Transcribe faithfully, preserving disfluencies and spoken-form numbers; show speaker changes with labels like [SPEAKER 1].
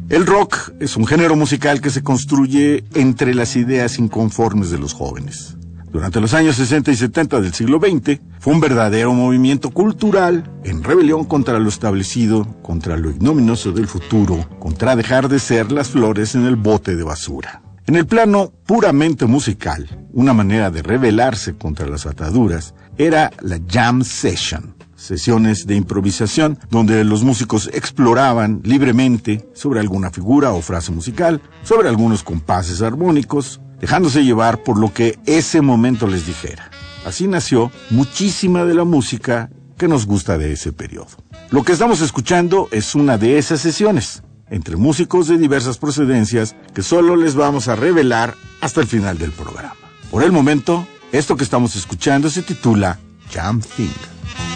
[SPEAKER 1] El rock es un género musical que se construye entre las ideas inconformes de los jóvenes. Durante los años sesenta y setenta del siglo veinte, fue un verdadero movimiento cultural en rebelión contra lo establecido, contra lo ignominioso del futuro, contra dejar de ser las flores en el bote de basura. En el plano puramente musical, una manera de rebelarse contra las ataduras era la jam session, sesiones de improvisación donde los músicos exploraban libremente sobre alguna figura o frase musical, sobre algunos compases armónicos, dejándose llevar por lo que ese momento les dijera. Así nació muchísima de la música que nos gusta de ese periodo. Lo que estamos escuchando es una de esas sesiones, entre músicos de diversas procedencias que solo les vamos a revelar hasta el final del programa. Por el momento, esto que estamos escuchando se titula Jam Thing.